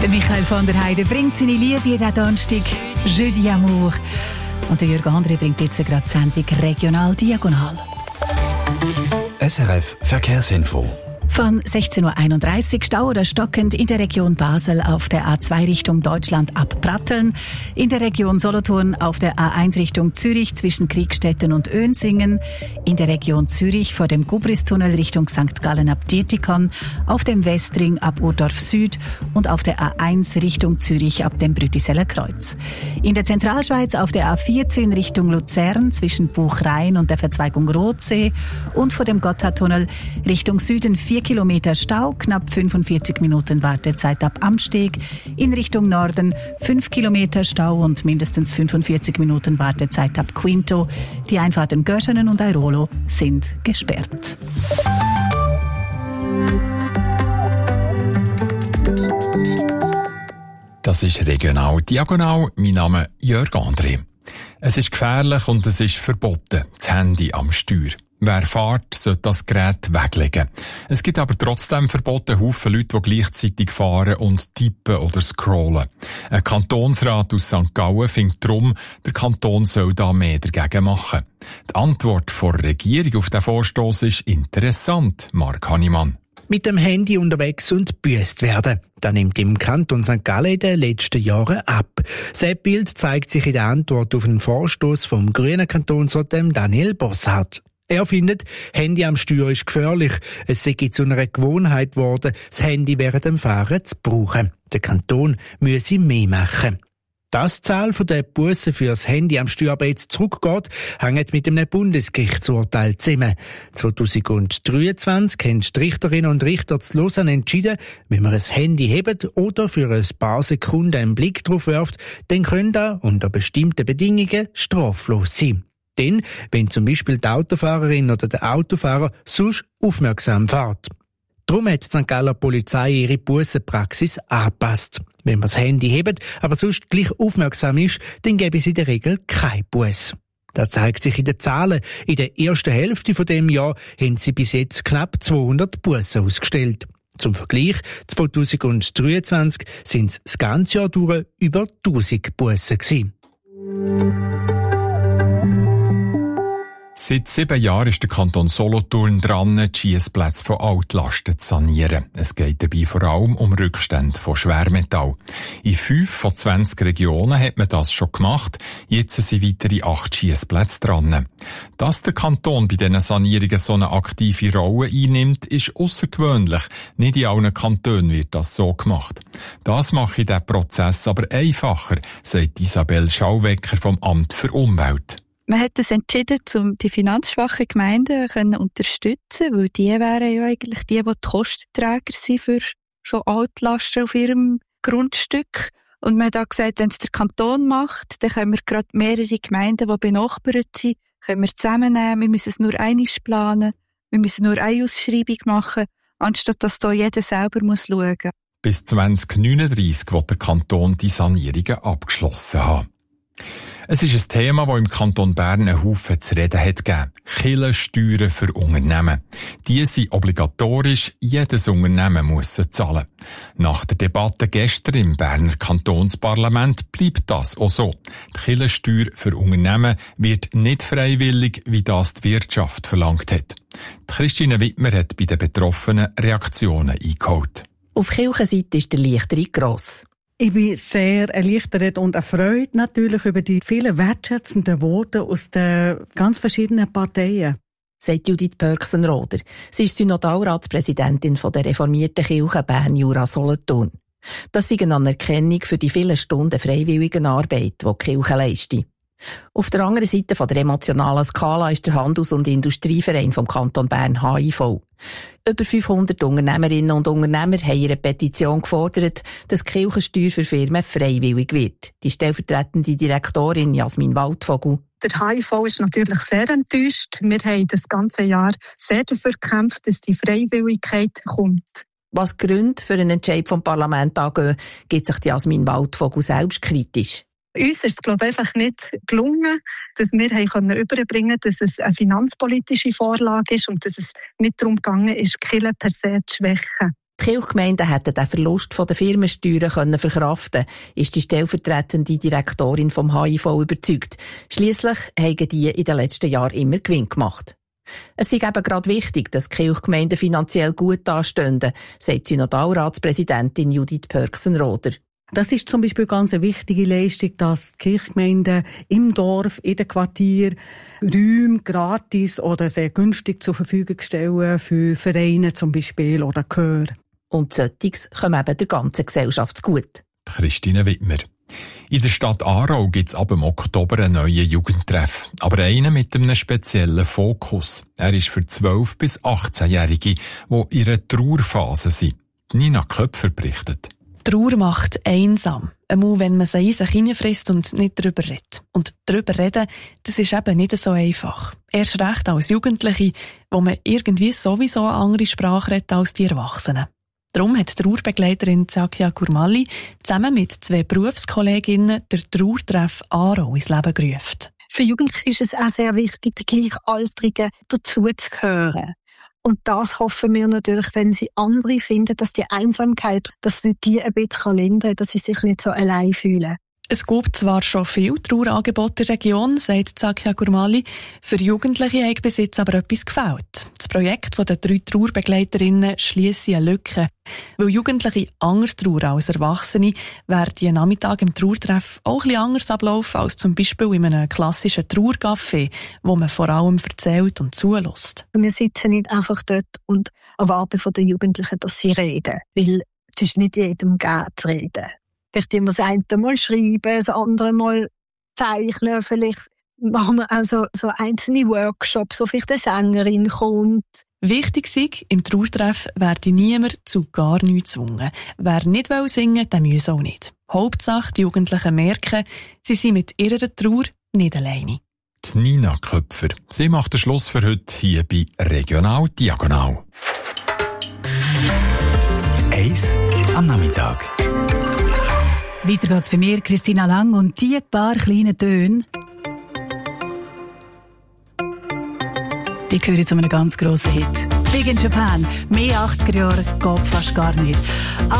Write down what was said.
Der Michael von der Heide bringt seine Liebe diesen Donnerstag, Jeudi Amour. Und der Jürgen André bringt jetzt gerade die Sendung Regional Diagonal. SRF Verkehrsinfo. Von 16.31 Uhr Stau oder stockend in der Region Basel auf der A2 Richtung Deutschland ab Pratteln, in der Region Solothurn auf der A1 Richtung Zürich zwischen Kriegstetten und Önsingen, in der Region Zürich vor dem Gubristunnel Richtung St. Gallen ab Dietikon, auf dem Westring ab Urdorf Süd und auf der A1 Richtung Zürich ab dem Brütiseller Kreuz. In der Zentralschweiz auf der A14 Richtung Luzern zwischen Buchrain und der Verzweigung Rotsee und vor dem Gotthardtunnel Richtung Süden 4 Kilometer Stau, knapp 45 Minuten Wartezeit ab Amsteg. In Richtung Norden 5 Kilometer Stau und mindestens 45 Minuten Wartezeit ab Quinto. Die Einfahrten Görschenen und Airolo sind gesperrt. Das ist Regional Diagonal. Mein Name ist Jörg André. Es ist gefährlich und es ist verboten, das Handy am Steuer. Wer fährt, sollte das Gerät weglegen. Es gibt aber trotzdem verboten Haufen Leute, die gleichzeitig fahren und tippen oder scrollen. Ein Kantonsrat aus St. Gallen findet darum, der Kanton soll da mehr dagegen machen. Die Antwort der Regierung auf diesen Vorstoss ist interessant, Marc Hannemann. Mit dem Handy unterwegs und gebüßt werden. Das nimmt im Kanton St. Gallen in den letzten Jahren ab. Das Bild zeigt sich in der Antwort auf einen Vorstoss vom grünen Kantonsrat Daniel Bosshardt. Er findet, Handy am Steuer ist gefährlich. Es sei zu einer Gewohnheit geworden, das Handy während dem Fahren zu brauchen. Der Kanton müsse mehr machen. Dass die Zahl der Bussen für das Handy am Steuer aber jetzt zurückgeht, hängt mit einem Bundesgerichtsurteil zusammen. 2023 haben die Richterinnen und Richter zu Lausanne entschieden, wenn man ein Handy hebt oder für ein paar Sekunden einen Blick drauf wirft, dann können da unter bestimmten Bedingungen straflos sein. Denn, wenn zum Beispiel die Autofahrerin oder der Autofahrer sonst aufmerksam fährt. Darum hat die St. Galler Polizei ihre Bussenpraxis angepasst. Wenn man das Handy hebt, aber sonst gleich aufmerksam ist, dann gäbe es in der Regel kein Bus. Das zeigt sich in den Zahlen. In der ersten Hälfte von dem Jahr haben sie bis jetzt knapp 200 Bussen ausgestellt. Zum Vergleich, 2023 sind es das ganze Jahr durch über 1000 Bussen gewesen. Seit 7 Jahren ist der Kanton Solothurn dran, die Schiessplätze von Altlasten zu sanieren. Es geht dabei vor allem um Rückstände von Schwermetall. In 5 von 20 Regionen hat man das schon gemacht. Jetzt sind weitere 8 Schiessplätze dran. Dass der Kanton bei diesen Sanierungen so eine aktive Rolle einnimmt, ist außergewöhnlich. Nicht in allen Kantonen wird das so gemacht. Das mache diesen Prozess aber einfacher, sagt Isabel Schauwecker vom Amt für Umwelt. Man hat es entschieden, um die finanzschwachen Gemeinden zu unterstützen, weil die wären ja eigentlich die Kostenträger sind für schon Altlasten auf ihrem Grundstück. Und man hat auch gesagt, wenn es der Kanton macht, dann können wir gerade mehrere Gemeinden, die benachbart sind, können wir zusammennehmen. Wir müssen es nur einmal planen, wir müssen nur eine Ausschreibung machen, anstatt dass da jeder selber schauen muss. Bis 2039 will der Kanton die Sanierungen abgeschlossen haben. Es ist ein Thema, das im Kanton Bern einen Haufen zu reden hat gegeben. Kirchensteuern für Unternehmen. Die sind obligatorisch, jedes Unternehmen muss sie zahlen. Nach der Debatte gestern im Berner Kantonsparlament bleibt das auch so. Die Kirchensteuer für Unternehmen wird nicht freiwillig, wie das die Wirtschaft verlangt hat. Christine Wittmer hat bei den Betroffenen Reaktionen eingeholt. Auf Kirchenseite ist der Erleichterung gross. Ich bin sehr erleichtert und erfreut natürlich über die vielen wertschätzenden Worte aus den ganz verschiedenen Parteien. Sagt Judith Pörksenroder. Sie ist Synodalratspräsidentin der reformierten Kirche Bern-Jura-Solothurn. Das ist eine Anerkennung für die vielen Stunden freiwilligen Arbeit, die die Kirche leistet. Auf der anderen Seite der emotionalen Skala ist der Handels- und Industrieverein vom Kanton Bern HIV. Über 500 Unternehmerinnen und Unternehmer haben ihre Petition gefordert, dass die Kirchensteuer für Firmen freiwillig wird. Die stellvertretende Direktorin Jasmin Waldvogel. Der HIV ist natürlich sehr enttäuscht. Wir haben das ganze Jahr sehr dafür gekämpft, dass die Freiwilligkeit kommt. Was die Gründe für einen Entscheid vom Parlament angeht, gibt sich Jasmin Waldvogel selbst kritisch. Uns ist es, glaube ich, einfach nicht gelungen, dass wir überbringen können, dass es eine finanzpolitische Vorlage ist und dass es nicht darum gegangen ist, die Kirche per se zu schwächen. Die Kirchgemeinden hätten den Verlust der Firmensteuern verkraften können, ist die stellvertretende Direktorin vom HIV überzeugt. Schliesslich haben die in den letzten Jahren immer Gewinn gemacht. Es ist eben gerade wichtig, dass die Kirchgemeinden finanziell gut dastehen, sagt Synodalratspräsidentin Judith Pörksenroder. Das ist zum Beispiel ganz eine wichtige Leistung, dass die Kirchgemeinden im Dorf, in den Quartieren Räume gratis oder sehr günstig zur Verfügung stellen für Vereine zum Beispiel oder Chöre. Und solches kommt eben der ganzen Gesellschaft zugute. Christine Wittmer. In der Stadt Aarau gibt es ab dem Oktober einen neuen Jugendtreff. Aber einen mit einem speziellen Fokus. Er ist für 12- bis 18-Jährige, die in einer Trauerphase sind. Nina Köpfer berichtet. Trauer macht einsam. Einmal, wenn man sie in sich hineinfrisst und nicht darüber redet. Und darüber reden, das ist eben nicht so einfach. Erst recht als Jugendliche, wo man irgendwie sowieso eine andere Sprache redet als die Erwachsenen. Darum hat die Trauerbegleiterin Zakia Gurmali zusammen mit 2 Berufskolleginnen den Trauertreff Aarau ins Leben gerufen. Für Jugendliche ist es auch sehr wichtig, den Gleichaltrigen dazu zu gehören. Und das hoffen wir natürlich, wenn sie andere finden, dass die Einsamkeit, dass sie die ein bisschen lindern kann, dass sie sich nicht so allein fühlen. Es gibt zwar schon viele Trauerangebote in der Region, sagt Zakia Gurmali, für Jugendliche hat bis jetzt aber etwas gefehlt. Das Projekt der 3 Trauerbegleiterinnen schliesse eine Lücke. Weil Jugendliche anders trauern als Erwachsene, werden die Nachmittag im Trauertreff auch ein bisschen anders ablaufen als zum Beispiel in einem klassischen Trauercafé, wo man vor allem erzählt und zulässt. Wir sitzen nicht einfach dort und erwarten von den Jugendlichen, dass sie reden, weil es ist nicht jedem gegeben zu reden. Vielleicht immer das eine Mal schreiben, das andere Mal zeichnen. Vielleicht machen wir auch so einzelne Workshops, wo vielleicht eine Sängerin kommt. Wichtig ist, im Trauertreff werde niemand zu gar nichts gezwungen. Wer nicht singen will, der muss auch nicht. Hauptsache, die Jugendlichen merken, sie sind mit ihrer Trauer nicht alleine. Die Nina Köpfer. Sie macht den Schluss für heute hier bei Regional Diagonal. 1 am Nachmittag. Weiter geht's bei mir, Christina Lang, und die paar kleinen Töne, die gehören zu einem ganz grossen Hit. Big in Japan. Mehr 80er Jahre geht fast gar nicht.